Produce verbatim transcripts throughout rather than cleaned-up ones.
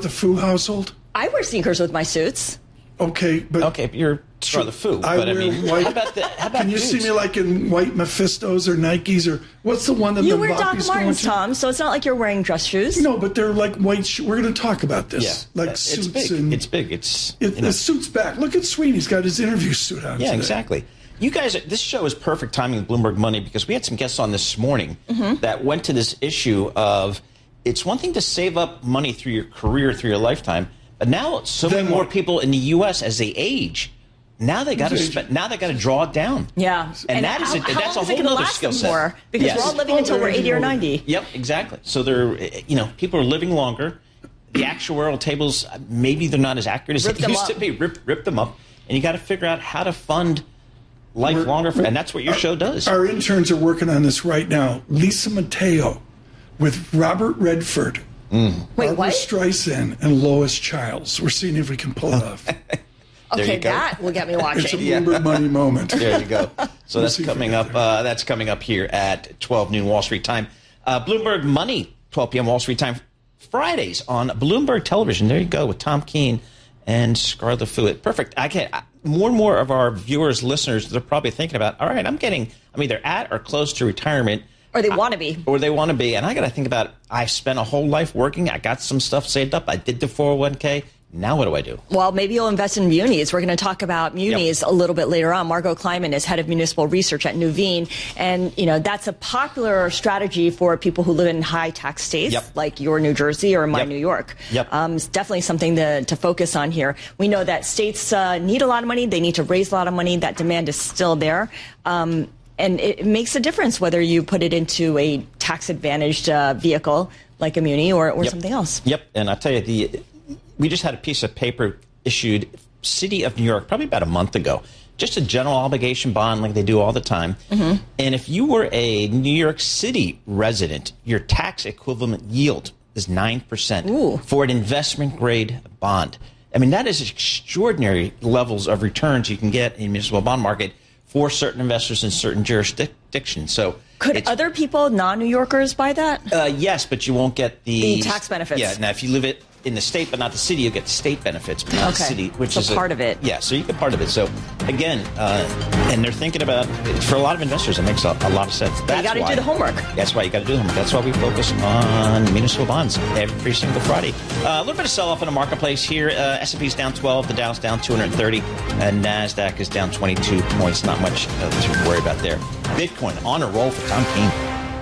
the Fu household? I wear sneakers with my suits. Okay, but okay, but you're sure the Fu. I But wear I mean, white. how about the, how about Can you boots? see me like in white Mephistos or Nikes or what's the one that You the wear Doc Mbappe's going Martens, to? Tom, so it's not like you're wearing dress shoes. No, but they're like white. Sh- we're going to talk about this. Yeah, like it's suits big. and It's big. It's it, you know. the suit's back. Look at Sweeney's got his interview suit on. Yeah, today. exactly. You guys, this show is perfect timing with Bloomberg Money because we had some guests on this morning mm-hmm. that went to this issue of it's one thing to save up money through your career, through your lifetime, but now so Then many more what? people in the U S as they age, now they got to spend, now they got to draw it down. Yeah, and, and that how, is a, how that's long a is it whole gonna other last skill them set. for? Because Yes. we're all living until we're eighty or ninety. Yep, exactly. So they're, you know, people are living longer. The actuarial tables, maybe they're not as accurate as Rip they them used up. to be. Rip, rip them up, and you got to figure out how to fund life We're- longer, for, and that's what your our, show does. Our interns are working on this right now. Lisa Mateo with Robert Redford, Wait, Barbara what? Streisand, and Lois Childs. We're seeing if we can pull it off. There Okay, you go. that will get me It's a watching. Bloomberg Money moment. There you go. So We'll that's see if we coming get up. there. Uh, that's coming up here at twelve noon Wall Street time. Uh, Bloomberg Money, twelve p.m. Wall Street time, Fridays on Bloomberg Television. There you go with Tom Keene and Scarlett Fu. Perfect. I can more and more of our viewers, listeners, they're probably thinking about. All right, I'm getting. I'm either at or close to retirement. Or they want to be. Or they want to be. And I got to think about, I spent a whole life working. I got some stuff saved up. I did the four oh one k. Now what do I do? Well, maybe you'll invest in munis. We're going to talk about munis Yep. a little bit later on. Margot Kleiman is head of municipal research at Nuveen. And, you know, that's a popular strategy for people who live in high tax states, Yep. like your New Jersey or my Yep. New York. Yep. Um, it's definitely something to, to focus on here. We know that states uh, need a lot of money. They need to raise a lot of money. That demand is still there. Um, and it makes a difference whether you put it into a tax-advantaged uh, vehicle like a muni or, or Yep. something else. Yep. And I'll tell you, the we just had a piece of paper issued, City of New York, probably about a month ago. Just a general obligation bond like they do all the time. Mm-hmm. And if you were a New York City resident, your tax equivalent yield is nine percent Ooh. for an investment-grade bond. I mean, that is extraordinary levels of returns you can get in the municipal bond market for certain investors in certain jurisdictions. So Could it's- other people, non-New Yorkers, buy that? Uh, yes, but you won't get the, The tax benefits. Yeah, now if you live it in the state but not the city, you'll get the state benefits, but not the Okay. city, which So is part of it. Yeah, so you get part of it. So again, uh, and they're thinking about for a lot of investors, it makes a, a lot of sense. But That's you got to why- do the homework. That's why you got to do the homework. That's why we focus on municipal bonds every single Friday. Uh, a little bit of sell-off in the marketplace here. Uh, S and P's down twelve, the Dow's down two hundred thirty, and NASDAQ is down twenty-two points. Not much uh, to worry about there. Bitcoin on a roll for Tom Keene.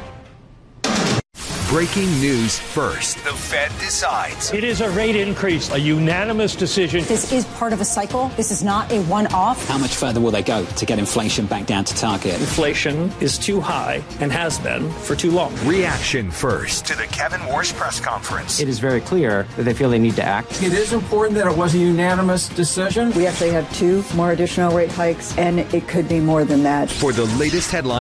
Breaking news first. The Fed decides. It is a rate increase, a unanimous decision. This is part of a cycle. This is not a one-off. How much further will they go to get inflation back down to target? Inflation is too high and has been for too long. Reaction first to the Kevin Warsh press conference. It is very clear that they feel they need to act. It is important that it was a unanimous decision. We actually have two more additional rate hikes, and it could be more than that. For the latest headlines.